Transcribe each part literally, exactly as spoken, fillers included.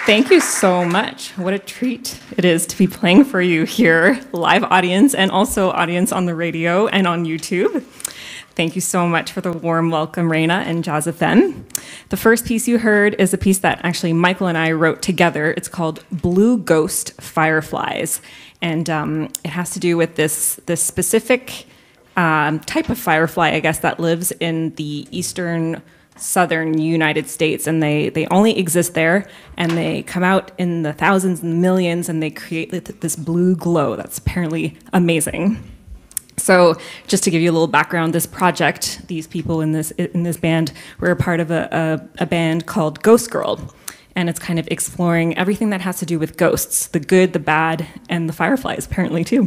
Thank you so much. What a treat it is to be playing for you here, live audience, and also audience on the radio and on YouTube. Thank you so much for the warm welcome, Reina and Jazz F M. The first piece you heard is a piece that actually Michael and I wrote together. It's called Blue Ghost Fireflies, and um, it has to do with this, this specific um, type of firefly, I guess, that lives in the eastern southern United States, and they, they only exist there, and they come out in the thousands and millions, and they create this blue glow that's apparently amazing. So just to give you a little background, this project, these people in this in this band, were a part of a, a, a band called Ghost Girl, and it's kind of exploring everything that has to do with ghosts, the good, the bad, and the fireflies, apparently, too.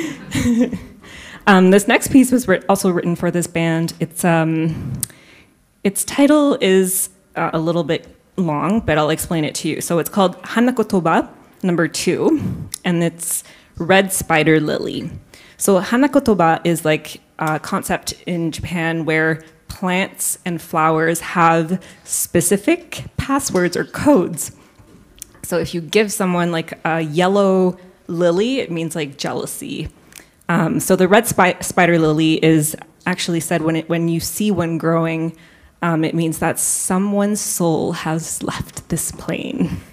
um, this next piece was writ- also written for this band. It's... Um, Its title is uh, a little bit long, but I'll explain it to you. So it's called Hanakotoba number two, and it's red spider lily. So Hanakotoba is like a concept in Japan where plants and flowers have specific passwords or codes. So if you give someone like a yellow lily, it means like jealousy. Um, so the red spi- spider lily is actually said when it, when you see one growing, Um, it means that someone's soul has left this plane.